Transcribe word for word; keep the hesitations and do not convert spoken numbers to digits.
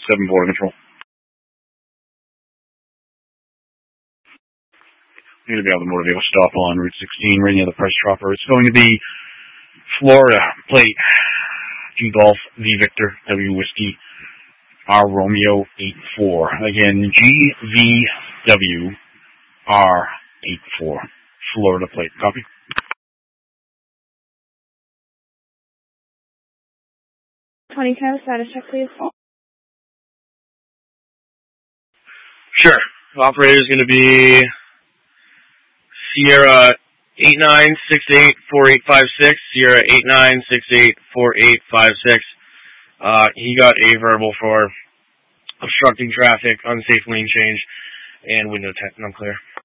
seven Border Control. Going to be able to motor vehicle stop on Route sixteen, right near the Price Chopper. It's going to be Florida plate G Golf V Victor W Whiskey R Romeo eight four. Again, G V W R eight four. Florida plate. Copy. twenty times status check, please. Sure. The operator is going to be Sierra eight nine six eight four eight five six. Sierra eight nine six eight four eight five six. Uh, he got a verbal for obstructing traffic, unsafe lane change, and window tint. I'm clear.